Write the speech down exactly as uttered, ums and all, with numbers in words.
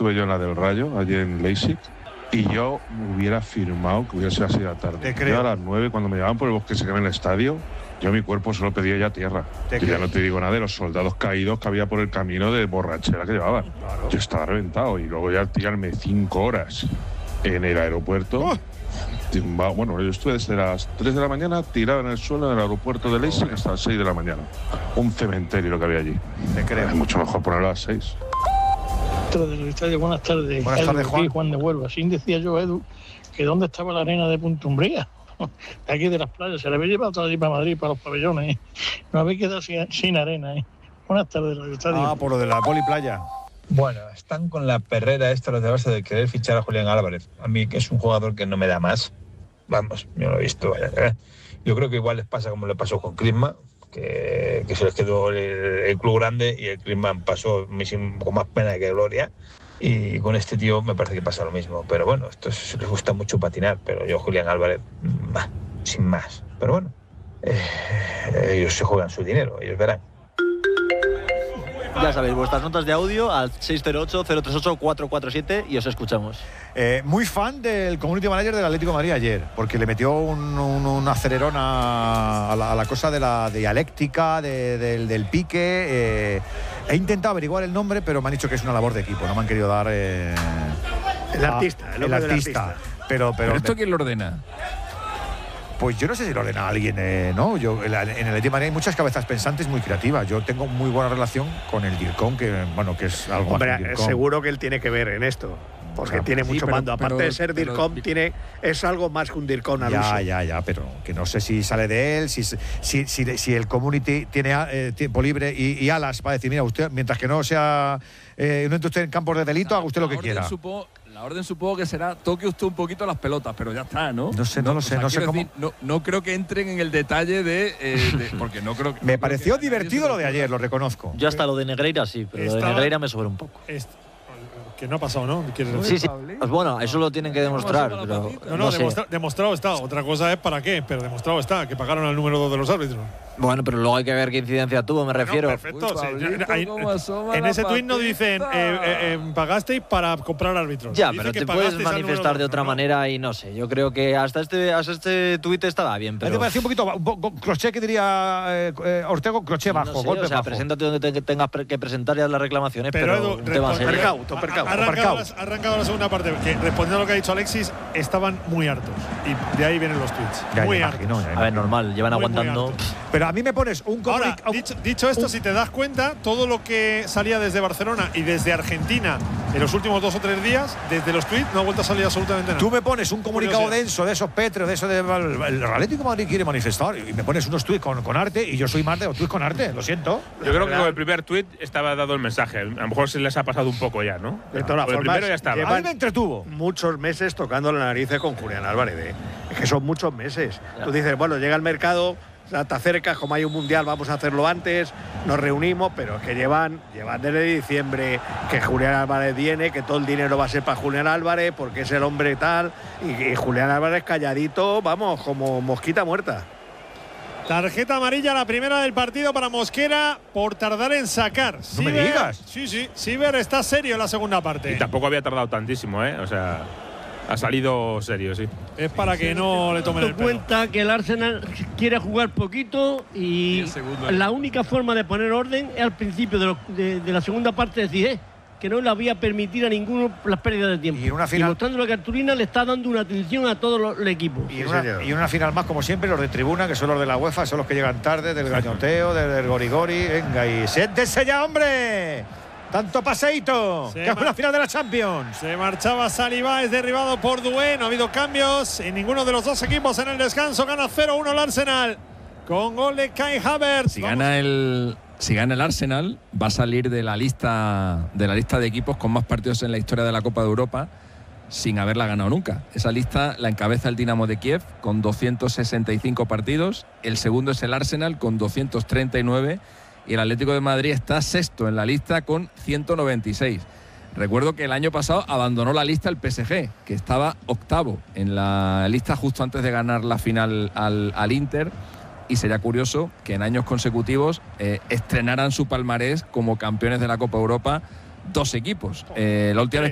estuve yo en la del Rayo, allí en Leipzig, y yo hubiera firmado que hubiera sido así de la tarde. Yo a las nueve, cuando me llevaban por el bosque secreto en el estadio, yo mi cuerpo solo pedía ya tierra. Yo ya no te digo nada de los soldados caídos que había por el camino de borrachera que llevaban. Claro. Yo estaba reventado, y luego ya tirarme cinco horas en el aeropuerto. ¡Oh! Bueno, yo estuve desde las tres de la mañana tirado en el suelo en el aeropuerto de Leipzig hasta las seis de la mañana. Un cementerio lo que había allí. Te creo. Es mucho mejor ponerlo a las seis. Buenas tardes. Buenas tardes, Juan. Juan de Huelva. Así decía yo, Edu, que dónde estaba la arena de Punta Umbría. De aquí de las playas. Se la había llevado toda allí para Madrid, para los pabellones. ¿eh? No había quedado sin, sin arena. ¿eh? Buenas tardes, Radio Estadio. Ah, por lo de la poliplaya. Bueno, están con la perrera esta los de base de querer fichar a Julián Álvarez. A mí, que es un jugador que no me da más. Vamos, yo lo he visto. ¿eh? Yo creo que igual les pasa como le pasó con Klinsmann, que, que se les quedó el, el club grande y el Klinsmann pasó con más pena que gloria. Y con este tío me parece que pasa lo mismo. Pero bueno, esto es, les gusta mucho patinar, pero yo, Julián Álvarez, bah, sin más. Pero bueno, eh, ellos se juegan su dinero, ellos verán. Ya sabéis, vuestras notas de audio al seis cero ocho, cero tres ocho, cuatro cuatro siete y os escuchamos. Eh, muy fan del community manager del Atlético de Madrid ayer, porque le metió un, un, un acelerón a, a, la, a la cosa de la dialéctica, de, del, del pique. Eh, he intentado averiguar el nombre, pero me han dicho que es una labor de equipo, no me han querido dar... Eh, el artista, el, el artista. artista. Pero, pero, ¿Pero esto quién lo ordena? Pues yo no sé si lo ordena alguien, eh, ¿no? Yo, en el Atlético de Madrid hay muchas cabezas pensantes muy creativas. Yo tengo muy buena relación con el DIRCOM, que, bueno, que es algo Hombre, más que DIRCOM. Seguro que él tiene que ver en esto, porque Claro. tiene Sí, mucho pero- mando. Aparte pero- de ser pero- DIRCOM, tiene, es algo más que un DIRCOM al Ya, uso. ya, ya, pero que no sé si sale de él, si, si, si, si el community tiene eh, tiempo libre y, y alas para decir, mira, usted, mientras que no sea, eh, no entre usted en campos de delito, haga usted lo que quiera. Supo, la orden supongo que será, toque usted un poquito las pelotas, pero ya está, ¿no? No sé, no, no lo sé, o sea, no sé quiero cómo. decir, no, no creo que entren en el detalle de, eh, de porque no creo que... Me no pareció creo que divertido lo de ayer, lo reconozco. Yo hasta lo de Negreira sí, pero lo de Estaba- Negreira me sobra un poco. Es, que no ha pasado, ¿no? ¿Quieres Sí, decir? sí. Pues bueno, eso lo tienen que demostrar, pero No, no, no sé. demostra- demostrado está. Otra cosa es para qué, pero demostrado está, que pagaron al número dos de los árbitros. Bueno, pero luego hay que ver qué incidencia tuvo, me refiero. Perfecto. Sí, Pablito, ahí- cómo asoma en la ese tuit no dicen patita. eh, eh, eh, pagasteis para comprar árbitros. Ya, Dice pero que te puedes pagasteis al número manifestar dos. de otra manera y no sé. Yo creo que hasta este hasta este tuit estaba bien, A mí me pero pareció un poquito, un poco crochet que diría eh, eh, Ortego, crochet bajo, no sé, golpe o sea, bajo. preséntate donde te- tengas pre- que presentar ya las reclamaciones, Pero, pero, Edu, un tema responde- serio. Percauto, percauto. Ha arrancado, Aparcado. la, ha arrancado la segunda parte, que respondiendo a lo que ha dicho Alexis, estaban muy hartos. Y de ahí vienen los tweets. Ya, muy ya hartos. imagino, ya A ver, imagino. normal, llevan Muy, muy aguantando. hartos. Pero a mí me pones un Ahora, comunicado. dicho, dicho esto, si te das cuenta, todo lo que salía desde Barcelona y desde Argentina en los últimos dos o tres días, desde los tweets, no ha vuelto a salir absolutamente nada. Tú me pones un comunicado Curiosidad. denso de esos Petros, de eso de el, el Atlético de Madrid quiere manifestar y me pones unos tweets con, con arte y yo soy más de los tweets con arte, lo siento. Yo creo que con el primer tuit estaba dado el mensaje. A lo mejor se les ha pasado un poco ya, ¿no? De todas Con el formas, primero ya estaba. llevan A mí me entretuvo. muchos meses tocando la nariz con Julián Álvarez. ¿eh? Es que son muchos meses. Tú dices, bueno, llega el mercado, te acercas, como hay un mundial, vamos a hacerlo antes, nos reunimos, pero es que llevan, llevan desde diciembre que Julián Álvarez viene, que todo el dinero va a ser para Julián Álvarez, porque es el hombre tal, y, y Julián Álvarez calladito, vamos, como mosquita muerta. Tarjeta amarilla, la primera del partido para Mosquera por tardar en sacar. No me digas. Sí, sí. Siver está serio en la segunda parte. Y tampoco había tardado tantísimo, ¿eh? O sea, ha salido serio, sí. Es para que no le tomen el pelo. cuenta que el Arsenal quiere jugar poquito y la única forma de poner orden es al principio de, lo, de, de la segunda parte decir eh, que no le había permitido a ninguno las pérdidas de tiempo. Y en una final- mostrando la cartulina le está dando una atención a todo lo- el equipo. Y en, una, y en una final más, como siempre, los de tribuna, que son los de la UEFA, son los que llegan tarde, del gañoteo, del, del gorigori. Venga, y siéntese ya, hombre. Tanto paseíto, Se que es ma- una final de la Champions. Se marchaba Saliba, es derribado por Doué. No ha habido cambios en ninguno de los dos equipos en el descanso. Gana cero uno el Arsenal con gol de Kai Havertz. Si Vamos. gana el si gana el Arsenal, va a salir de la lista de la lista de equipos con más partidos en la historia de la Copa de Europa sin haberla ganado nunca. Esa lista la encabeza el Dinamo de Kiev con doscientos sesenta y cinco partidos, el segundo es el Arsenal con doscientos treinta y nueve y el Atlético de Madrid está sexto en la lista con ciento noventa y seis. Recuerdo que el año pasado abandonó la lista el P S G, que estaba octavo en la lista justo antes de ganar la final al, al Inter. Y sería curioso que en años consecutivos eh, estrenaran su palmarés como campeones de la Copa Europa dos equipos. Eh, la última vez